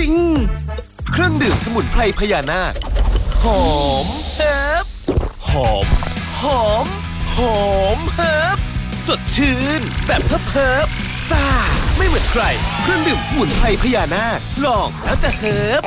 ริงๆเครื่องดื่มสมุนไพรพญานาคหอมเฮิบหอมหอมหอมเฮิบสดชื่นแบบเฮิบซ่าไม่เหมือนใครเครื่องดื่มสมุนไพรพญานาคลองแล้วจะเฮิบ